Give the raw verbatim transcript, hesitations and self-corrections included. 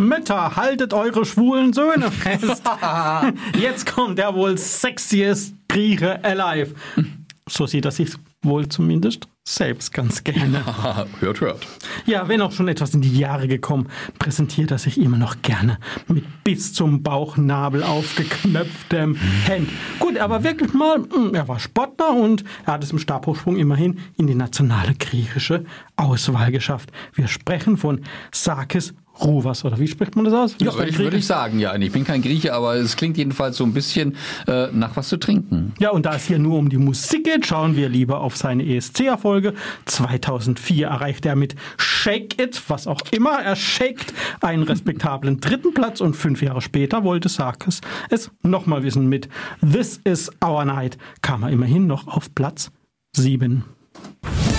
Mütter, haltet eure schwulen Söhne fest. Jetzt kommt der wohl sexiest Grieche alive. So sieht er sich wohl zumindest selbst ganz gerne. hört, hört. Ja, wenn auch schon etwas in die Jahre gekommen, präsentiert er sich immer noch gerne mit bis zum Bauchnabel aufgeknöpftem Hemd. Gut, aber wirklich mal, er war Sportler und er hat es im Stabhochsprung immerhin in die nationale griechische Auswahl geschafft. Wir sprechen von Sakis Rouras, oder wie spricht man das aus? Ja, würde ich, würd ich sagen, ja. Ich bin kein Grieche, aber es klingt jedenfalls so ein bisschen äh, nach was zu trinken. Ja, und da es hier nur um die Musik geht, schauen wir lieber auf seine E S C-Erfolge. zweitausendvier erreichte er mit Shake It, was auch immer er shakt, einen respektablen dritten Platz und fünf Jahre später wollte Sakis es nochmal wissen. Mit This Is Our Night kam er immerhin noch auf Platz sieben.